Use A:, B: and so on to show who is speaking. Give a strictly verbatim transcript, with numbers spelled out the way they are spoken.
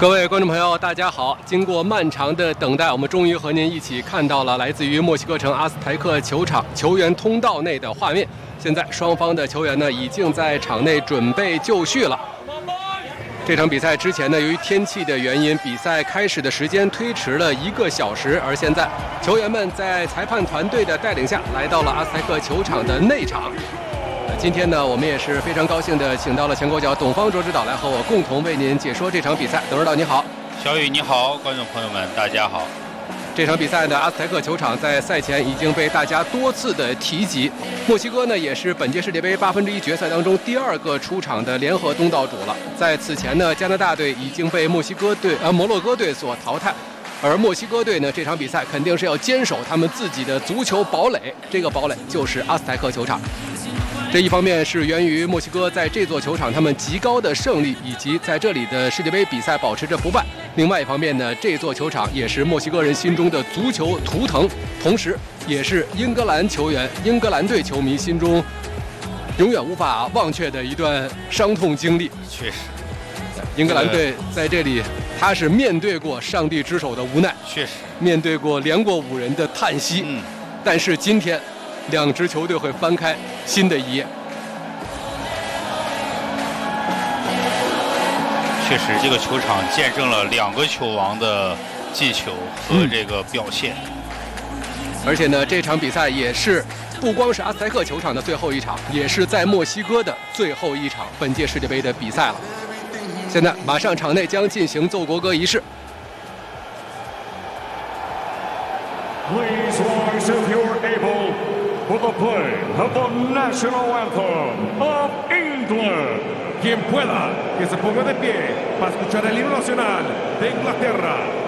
A: 各位观众朋友，大家好！经过漫长的等待，我们终于和您一起看到了来自于墨西哥城阿斯台克球场球员通道内的画面。现在双方的球员呢，已经在场内准备就绪了。这场比赛之前呢，由于天气的原因，比赛开始的时间推迟了一个小时。而现在，球员们在裁判团队的带领下，来到了阿斯台克球场的内场。今天呢，我们也是非常高兴的，请到了前国脚董方卓指导来和我共同为您解说这场比赛。董指导你好。
B: 小雨你好，观众朋友们大家好。
A: 这场比赛呢，阿斯台克球场在赛前已经被大家多次的提及。墨西哥呢，也是本届世界杯八分之一决赛当中第二个出场的联合东道主了。在此前呢，加拿大队已经被墨西哥队呃摩洛哥队所淘汰。而墨西哥队呢，这场比赛肯定是要坚守他们自己的足球堡垒，这个堡垒就是阿斯台克球场。这一方面是源于墨西哥在这座球场他们极高的胜利，以及在这里的世界杯比赛保持着不败。另外一方面呢，这座球场也是墨西哥人心中的足球图腾，同时也是英格兰球员、英格兰队球迷心中永远无法忘却的一段伤痛经历。
B: 确实，
A: 英格兰队在这里，他是面对过上帝之手的无奈，
B: 确实
A: 面对过连过五人的叹息。嗯，但是今天，两支球队会翻开新的一页。
B: 确实，这个球场见证了两个球王的进球和这个表现。嗯、
A: 而且呢，这场比赛也是不光是阿斯台克球场的最后一场，也是在墨西哥的最后一场本届世界杯的比赛了。现在马上场内将进行奏国歌仪式。
C: Please rise if you're able for the play of the national anthem of England. Quien pueda, que se ponga de pie para escuchar el himno nacional de Inglaterra.